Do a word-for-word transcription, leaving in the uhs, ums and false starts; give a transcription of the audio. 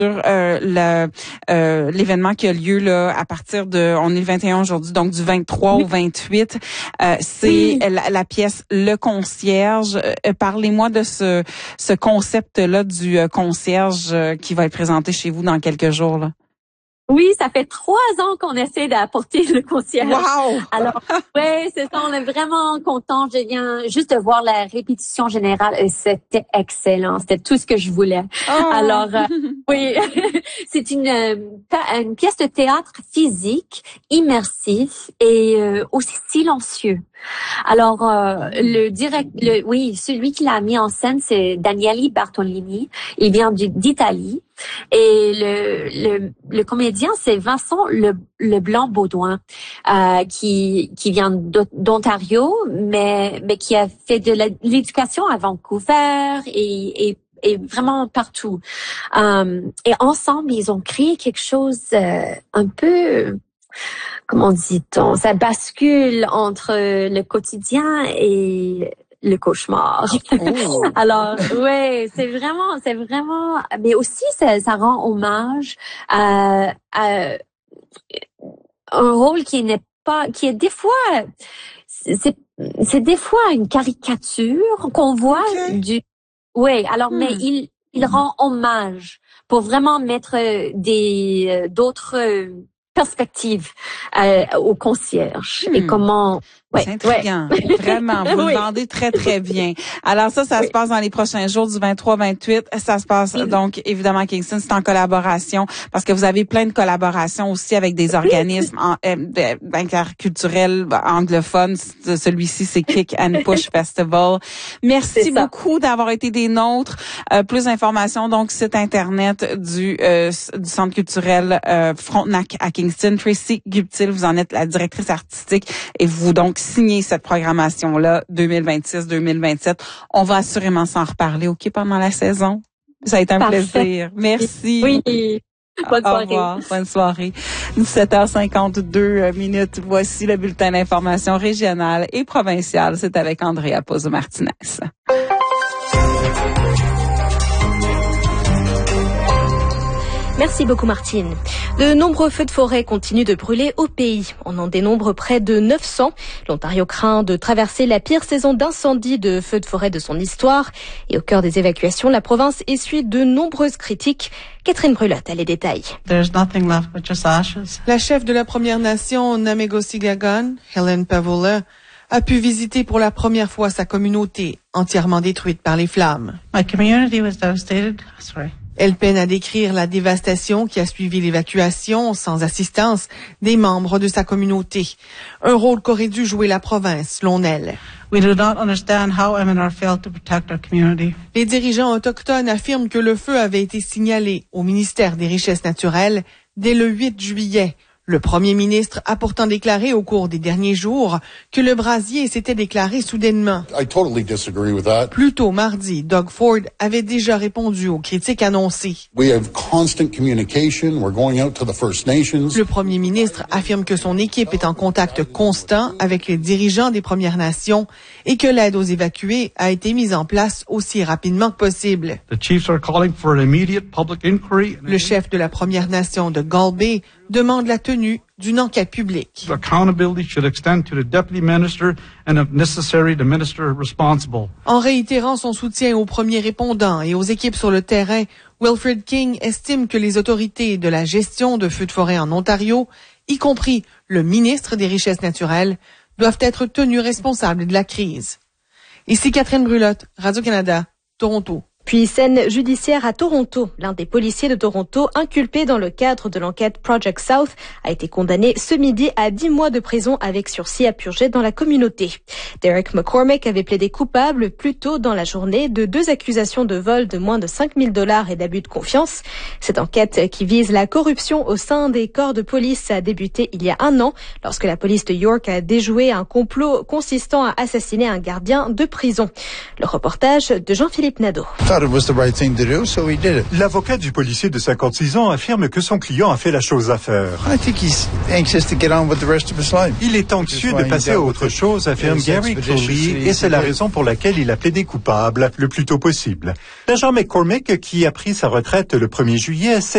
Euh, le, euh, l'événement qui a lieu là à partir de, on est le vingt et un aujourd'hui, donc du vingt-trois oui. au vingt-huit, euh, c'est oui. la, la pièce Le Concierge. Euh, parlez-moi de ce, ce concept-là du euh, concierge euh, qui va être présenté chez vous dans quelques jours là. Oui, ça fait trois ans qu'on essaie d'apporter le concierge. Wow! Alors, ouais, c'est ça, on est vraiment contents. Je viens juste de voir la répétition générale et c'était excellent. C'était tout ce que je voulais. Oh. Alors, euh, oui, c'est une, une pièce de théâtre physique, immersive et euh, aussi silencieux. Alors, euh, le direct, le, oui, celui qui l'a mis en scène, c'est Daniele Bartolini. Il vient d'Italie. Et le, le, le comédien, c'est Vincent Le, Leblanc-Baudouin, euh, qui, qui vient d'Ontario, mais, mais qui a fait de l'éducation à Vancouver et, et, et vraiment partout. Um, et ensemble, ils ont créé quelque chose euh, un peu, comment dit-on, ça bascule entre le quotidien et le cauchemar. Oh. Alors, ouais, c'est vraiment, c'est vraiment, mais aussi ça, ça rend hommage à, à un rôle qui n'est pas, qui est des fois, c'est, c'est des fois une caricature qu'on voit okay. du, ouais. Alors, hmm. mais il, il rend hommage pour vraiment mettre des d'autres perspectives euh, au concierge hmm. et comment. Ouais, c'est intriguant. Ouais. Vraiment, vous oui. le vendez très, très bien. Alors ça, ça oui. se passe dans les prochains jours du vingt-trois vingt-huit. Ça se passe oui. donc, évidemment, à Kingston. C'est en collaboration parce que vous avez plein de collaborations aussi avec des organismes en, euh, interculturels anglophones. Celui-ci, c'est Kick and Push Festival. Merci beaucoup d'avoir été des nôtres. Euh, plus d'informations, donc, site Internet du, euh, du Centre culturel euh, Frontenac à Kingston. Tracy Guptill, vous en êtes la directrice artistique et vous, donc, signer cette programmation-là deux mille vingt-six deux mille vingt-sept. On va assurément s'en reparler, OK, pendant la saison. Ça a été un Parfait. plaisir. Merci. Oui. Bonne soirée. Au revoir. Bonne soirée. dix-sept heures cinquante-deux minutes. Voici le bulletin d'information régionale et provinciale. C'est avec Andrea Pozo-Martinez. Merci beaucoup Martine. De nombreux feux de forêt continuent de brûler au pays. On en dénombre près de neuf cents. L'Ontario craint de traverser la pire saison d'incendie de feux de forêt de son histoire. Et au cœur des évacuations, la province essuie de nombreuses critiques. Catherine Brulotte a les détails. There's nothing left but just ashes. La chef de la Première Nation, Namegosigagon, Helen Pavola, a pu visiter pour la première fois sa communauté, entièrement détruite par les flammes. My community was devastated. Sorry. Elle peine à décrire la dévastation qui a suivi l'évacuation, sans assistance, des membres de sa communauté. Un rôle qu'aurait dû jouer la province, selon elle. We do not understand how M N R failed to protect our community. Les dirigeants autochtones affirment que le feu avait été signalé au ministère des Richesses naturelles dès le huit juillet. Le premier ministre a pourtant déclaré au cours des derniers jours que le brasier s'était déclaré soudainement. I totally disagree with that. Plus tôt mardi, Doug Ford avait déjà répondu aux critiques annoncées. We have constant communication. We're going out to the First Nations. Le premier ministre affirme que son équipe est en contact constant avec les dirigeants des Premières Nations et que l'aide aux évacués a été mise en place aussi rapidement que possible. The chiefs are calling for an immediate public inquiry. Le chef de la Première Nation de Gull Bay demande la tenue d'une enquête publique. Accountability should extend to the deputy minister and, if necessary, the minister responsible. En réitérant son soutien aux premiers répondants et aux équipes sur le terrain, Wilfred King estime que les autorités de la gestion de feux de forêt en Ontario, y compris le ministre des Richesses naturelles, doivent être tenus responsables de la crise. Ici Catherine Brulotte, Radio-Canada, Toronto. Puis scène judiciaire à Toronto. L'un des policiers de Toronto, inculpé dans le cadre de l'enquête Project South, a été condamné ce midi à dix mois de prison avec sursis à purger dans la communauté. Derek McCormick avait plaidé coupable plus tôt dans la journée de deux accusations de vol de moins de cinq mille dollars et d'abus de confiance. Cette enquête qui vise la corruption au sein des corps de police a débuté il y a un an lorsque la police de York a déjoué un complot consistant à assassiner un gardien de prison. Le reportage de Jean-Philippe Nadeau. L'avocat du policier de cinquante-six ans affirme que son client a fait la chose à faire. Il est anxieux de passer à autre chose, affirme Gary Clowley, et c'est la raison pour laquelle il a plaidé coupable le plus tôt possible. L'agent McCormick, qui a pris sa retraite le premier juillet,